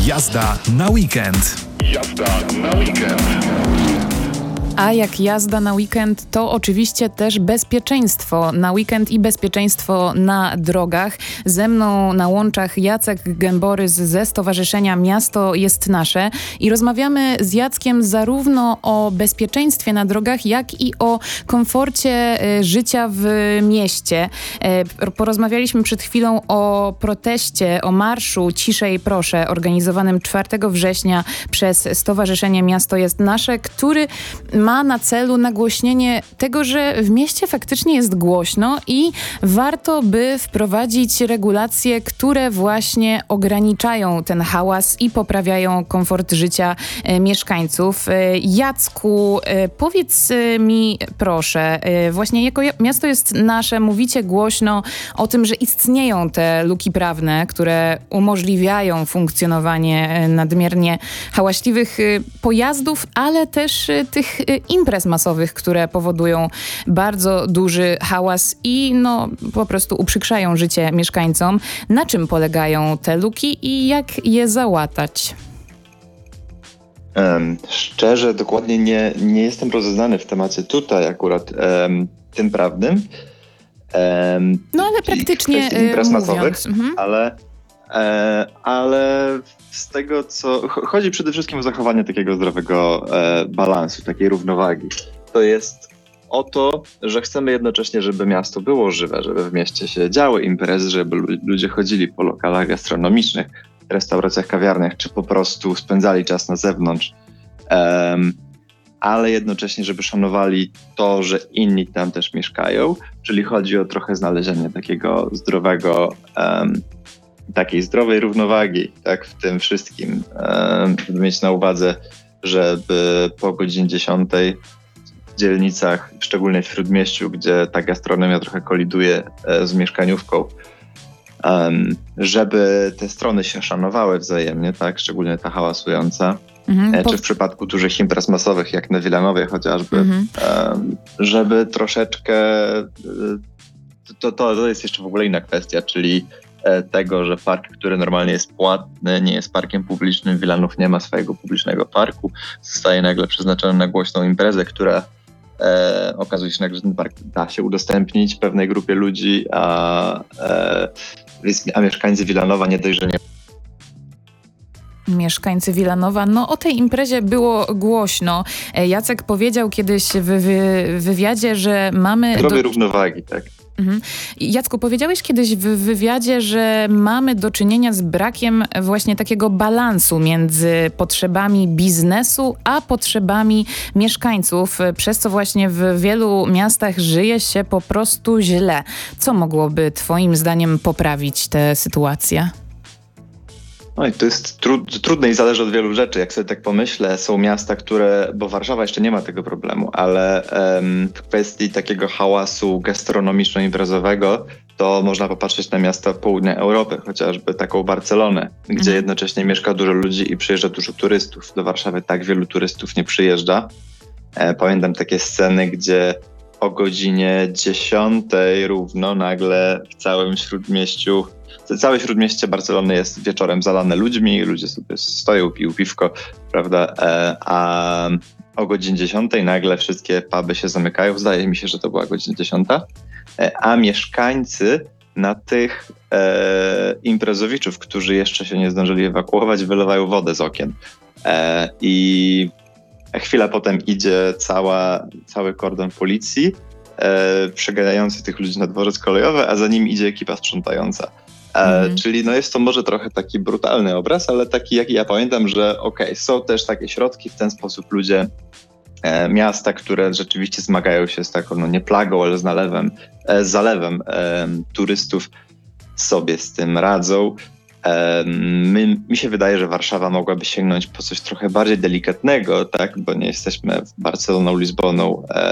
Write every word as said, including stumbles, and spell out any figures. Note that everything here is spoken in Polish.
Jazda na weekend. Jazda na weekend. A jak jazda na weekend, to oczywiście też bezpieczeństwo na weekend i bezpieczeństwo na drogach. Ze mną na łączach Jacek Gęborys ze Stowarzyszenia Miasto jest Nasze i rozmawiamy z Jackiem zarówno o bezpieczeństwie na drogach, jak i o komforcie życia w mieście. Porozmawialiśmy przed chwilą o proteście, o marszu Ciszej Proszę, organizowanym czwartego września przez Stowarzyszenie Miasto jest Nasze, który ma na celu nagłośnienie tego, że w mieście faktycznie jest głośno i warto by wprowadzić regulacje, które właśnie ograniczają ten hałas i poprawiają komfort życia e, mieszkańców. E, Jacku, e, powiedz mi proszę, e, właśnie jako Miasto jest Nasze, mówicie głośno o tym, że istnieją te luki prawne, które umożliwiają funkcjonowanie e, nadmiernie hałaśliwych e, pojazdów, ale też e, tych e, imprez masowych, które powodują bardzo duży hałas i no po prostu uprzykrzają życie mieszkańcom. Na czym polegają te luki i jak je załatać? Um, szczerze, dokładnie nie, nie jestem rozeznany w temacie tutaj akurat um, tym prawnym. Um, no ale praktycznie imprez mówiąc. masowych, Mhm. ale, e, ale z tego, co chodzi przede wszystkim o zachowanie takiego zdrowego e, balansu, takiej równowagi. To jest o to, że chcemy jednocześnie, żeby miasto było żywe, żeby w mieście się działy imprezy, żeby ludzie chodzili po lokalach gastronomicznych, restauracjach, kawiarniach, czy po prostu spędzali czas na zewnątrz, um, ale jednocześnie, żeby szanowali to, że inni tam też mieszkają, czyli chodzi o trochę znalezienie takiego zdrowego, um, takiej zdrowej równowagi, tak, w tym wszystkim. Um, żeby mieć na uwadze, żeby po godzinie dziesiątej w dzielnicach, szczególnie w Śródmieściu, gdzie ta gastronomia trochę koliduje e, z mieszkaniówką, um, żeby te strony się szanowały wzajemnie, tak, szczególnie ta hałasująca, mhm, e, po... czy w przypadku dużych imprez masowych, jak na Wilanowie chociażby, mhm. um, żeby troszeczkę, to, to, to jest jeszcze w ogóle inna kwestia, czyli tego, że park, który normalnie jest płatny, nie jest parkiem publicznym, Wilanów nie ma swojego publicznego parku, zostaje nagle przeznaczony na głośną imprezę, która e, okazuje się nagle, że ten park da się udostępnić pewnej grupie ludzi, a, e, a mieszkańcy Wilanowa nie dość, że nie Mieszkańcy Wilanowa. No o tej imprezie było głośno. Jacek powiedział kiedyś w, w wywiadzie, że mamy... Zdrowej do... równowagi, tak. Mhm. Jacku, powiedziałeś kiedyś w wywiadzie, że mamy do czynienia z brakiem właśnie takiego balansu między potrzebami biznesu a potrzebami mieszkańców, przez co właśnie w wielu miastach żyje się po prostu źle. Co mogłoby twoim zdaniem poprawić tę sytuację? No i to jest tru- trudne i zależy od wielu rzeczy. Jak sobie tak pomyślę, są miasta, które, bo Warszawa jeszcze nie ma tego problemu, ale um, w kwestii takiego hałasu gastronomiczno-imprezowego, to można popatrzeć na miasta południa Europy, chociażby taką Barcelonę, gdzie mhm. jednocześnie mieszka dużo ludzi i przyjeżdża dużo turystów. Do Warszawy tak wielu turystów nie przyjeżdża. E, pamiętam takie sceny, gdzie o godzinie dziesiątej równo nagle w całym Śródmieściu Całe Śródmieście Barcelony jest wieczorem zalane ludźmi, ludzie sobie stoją, piją piwko, prawda, a o godzinie dziesiątej nagle wszystkie puby się zamykają, zdaje mi się, że to była godzina dziesiąta, a mieszkańcy na tych e, imprezowiczów, którzy jeszcze się nie zdążyli ewakuować, wylewają wodę z okien. E, I chwilę potem idzie cała, cały kordon policji, e, przeganiający tych ludzi na dworzec kolejowy, a za nim idzie ekipa sprzątająca. Mhm. Czyli no jest to może trochę taki brutalny obraz, ale taki, jaki ja pamiętam, że okej, okay, są też takie środki, w ten sposób ludzie, e, miasta, które rzeczywiście zmagają się z taką, no nie plagą, ale z nalewem, e, z zalewem e, turystów, sobie z tym radzą. E, my, mi się wydaje, że Warszawa mogłaby sięgnąć po coś trochę bardziej delikatnego, tak, bo nie jesteśmy Barceloną, Lizboną, e,